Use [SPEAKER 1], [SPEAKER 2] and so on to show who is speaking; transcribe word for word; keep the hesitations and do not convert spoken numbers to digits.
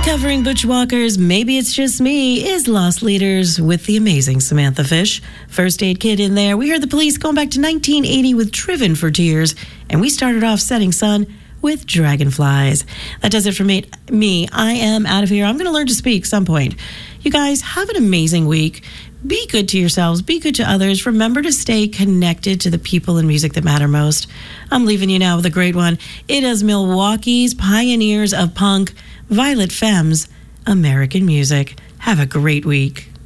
[SPEAKER 1] Covering Bushwalkers, Maybe It's Just Me, is Lost Leaders with the amazing Samantha Fish. First Aid Kit in there. We heard the Police going back to nineteen eighty with Driven for Tears, and we started off Setting Sun with Dragonflies. That does it for me. me. I am out of here. I'm going to learn to speak some point. You guys, have an amazing week. Be good to yourselves. Be good to others. Remember to stay connected to the people and music that matter most. I'm leaving you now with a great one. It is Milwaukee's Pioneers of Punk, Violet Femmes, American Music. Have a great week.